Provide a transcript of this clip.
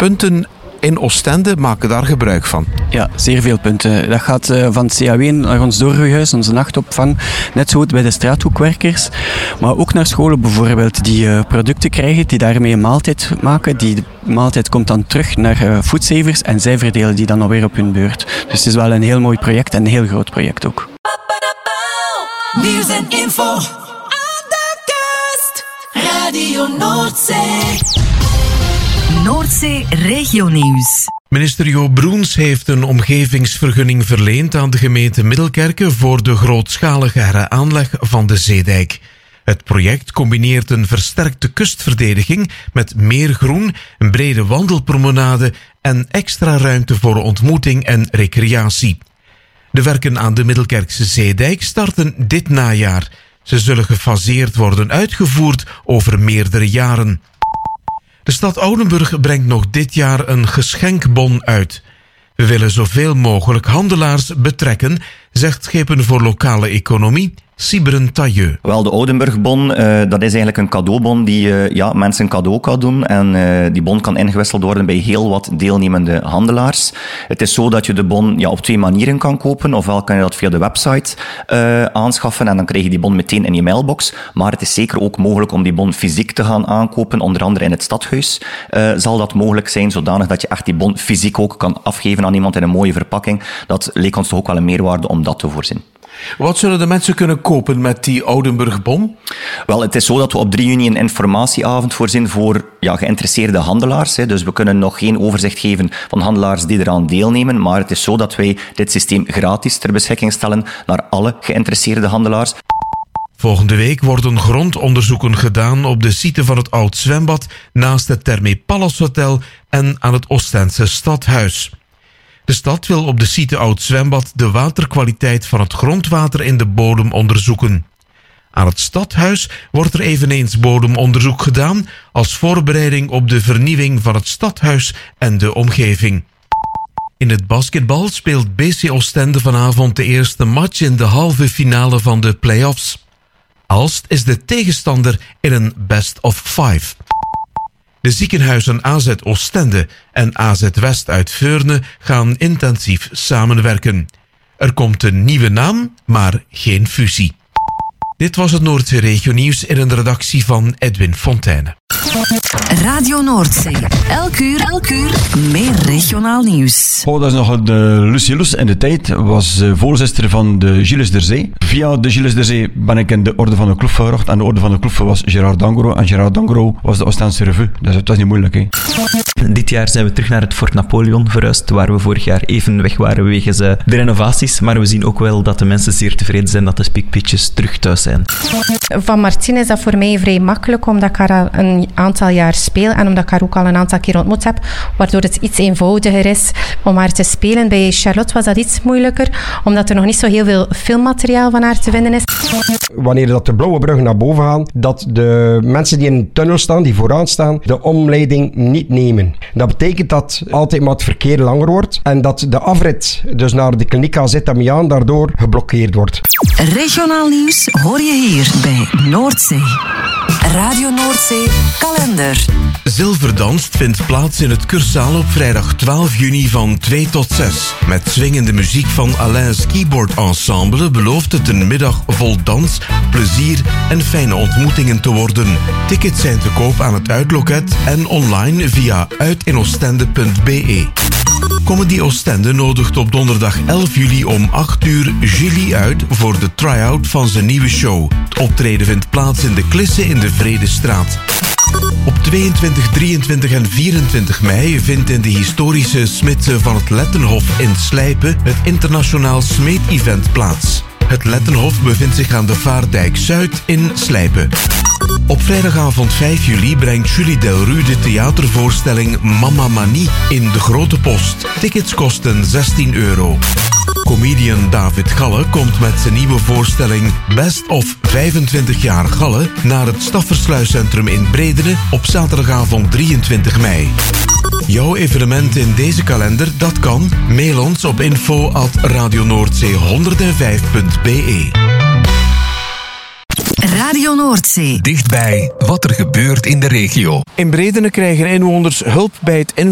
punten in Oostende maken daar gebruik van. Ja, zeer veel punten. Dat gaat van het CAW naar ons doorgroeihuis, onze nachtopvang, net zo goed bij de straathoekwerkers, maar ook naar scholen bijvoorbeeld die producten krijgen, die daarmee een maaltijd maken. Die maaltijd komt dan terug naar Foodsavers en zij verdelen die dan alweer op hun beurt. Dus het is wel een heel mooi project en een heel groot project ook. Nieuws en info aan de kust. Radio Noordzee. Noordzee Regionieuws. Minister Jo Broens heeft een omgevingsvergunning verleend aan de gemeente Middelkerke voor de grootschalige heraanleg van de zeedijk. Het project combineert een versterkte kustverdediging met meer groen, een brede wandelpromenade en extra ruimte voor ontmoeting en recreatie. De werken aan de Middelkerkse zeedijk starten dit najaar. Ze zullen gefaseerd worden uitgevoerd over meerdere jaren. De stad Oudenburg brengt nog dit jaar een geschenkbon uit. We willen zoveel mogelijk handelaars betrekken, zegt Schepen voor Lokale Economie Sybren Tailleux. Wel, de Oudenburgbon, dat is eigenlijk een cadeaubon die mensen een cadeau kan doen. En die bon kan ingewisseld worden bij heel wat deelnemende handelaars. Het is zo dat je de bon op 2 manieren kan kopen. Ofwel kan je dat via de website aanschaffen en dan krijg je die bon meteen in je mailbox. Maar het is zeker ook mogelijk om die bon fysiek te gaan aankopen. Onder andere in het stadhuis zal dat mogelijk zijn, zodanig dat je echt die bon fysiek ook kan afgeven aan iemand in een mooie verpakking. Dat leek ons toch ook wel een meerwaarde om dat te voorzien. Wat zullen de mensen kunnen kopen met die Oudenburgbon? Wel, het is zo dat we op 3 juni een informatieavond voorzien voor geïnteresseerde handelaars. Dus we kunnen nog geen overzicht geven van handelaars die eraan deelnemen, maar het is zo dat wij dit systeem gratis ter beschikking stellen naar alle geïnteresseerde handelaars. Volgende week worden grondonderzoeken gedaan op de site van het Oud Zwembad naast het Therme Palace Hotel en aan het Oostendse Stadhuis. De stad wil op de site Oud Zwembad de waterkwaliteit van het grondwater in de bodem onderzoeken. Aan het Stadhuis wordt er eveneens bodemonderzoek gedaan als voorbereiding op de vernieuwing van het Stadhuis en de omgeving. In het basketbal speelt BC Oostende vanavond de eerste match in de halve finale van de play-offs. Aalst is de tegenstander in een best of 5. De ziekenhuizen AZ Oostende en AZ West uit Veurne gaan intensief samenwerken. Er komt een nieuwe naam, maar geen fusie. Dit was het Noordzee Regionieuws in een redactie van Edwin Fontijne. Radio Noordzee. Elk uur meer regionaal nieuws. Dat is nog de Lucie Loes. In de tijd was voorzitter van de Gilles der Zee. Via de Gilles der Zee ben ik in de Orde van de Kloefe geraakt. En de Orde van de Kloefe was Gerard Dangro. En Gerard Dangro was de Oostense Revue. Dus het was niet moeilijk, hè. Dit jaar zijn we terug naar het Fort Napoleon verhuisd, waar we vorig jaar even weg waren wegens de renovaties. Maar we zien ook wel dat de mensen zeer tevreden zijn dat de speakpitches terug thuis zijn. Van Martien is dat voor mij vrij makkelijk, omdat ik haar al een aantal jaar speel en omdat ik haar ook al een aantal keer ontmoet heb, waardoor het iets eenvoudiger is om haar te spelen. Bij Charlotte was dat iets moeilijker, omdat er nog niet zo heel veel filmmateriaal van haar te vinden is. Wanneer dat de blauwe bruggen naar boven gaan, dat de mensen die in een tunnel staan, die vooraan staan, de omleiding niet nemen. Dat betekent dat altijd maar het verkeer langer wordt en dat de afrit, dus naar de kliniek AZ-Damiaan, daardoor geblokkeerd wordt. Regionaal nieuws hoor je hier bij Noordzee. Radio Noordzee kalender. Zilverdanst vindt plaats in het Cursaal op vrijdag 12 juni van 2 tot 6. Met swingende muziek van Alain's Keyboard Ensemble belooft het een middag vol dans, plezier en fijne ontmoetingen te worden. Tickets zijn te koop aan het uitloket en online via uitinoostende.be. Comedy Oostende nodigt op donderdag 11 juli om 8 uur Julie uit voor de try-out van zijn nieuwe show. Het optreden vindt plaats in de Klisse in de Vredestraat. Op 22, 23 en 24 mei vindt in de historische Smidse van het Lettenhof in Slijpen het internationaal Smeet-event plaats. Het Lettenhof bevindt zich aan de Vaardijk Zuid in Slijpen. Op vrijdagavond 5 juli brengt Julie Delru de theatervoorstelling Mama Manie in de Grote Post. Tickets kosten €16. Comedian David Galle komt met zijn nieuwe voorstelling Best of 25 jaar Galle naar het Staffersluiscentrum in Bredene op zaterdagavond 23 mei. Jouw evenement in deze kalender, dat kan. Mail ons op info@radionoordzee105.be. Radio Noordzee. Dichtbij wat er gebeurt in de regio. In Bredene krijgen inwoners hulp bij het